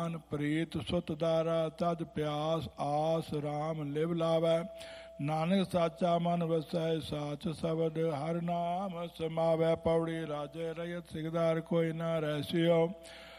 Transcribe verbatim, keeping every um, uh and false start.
ਜਾਨ ਪ੍ਰੀਤ ਸੁਤ ਦਾਰਾ ਤਦ ਪਿਆਸ ਆਸ ਰਾਮ ਲਿਵ ਲਾਵੈ। ਨਾਨਕ ਸਾਚਾ ਮਨ ਵਸੈ ਸਾਚ ਸ਼ਬਦ ਹਰ ਨਾਮ ਸਮਾਵੈ। ਪੌੜੀ ਰਾਜੇ ਰਯਤ ਸਿਕਦਾਰ ਕੋਈ ਨਾ ਰਹਿਸਿਓ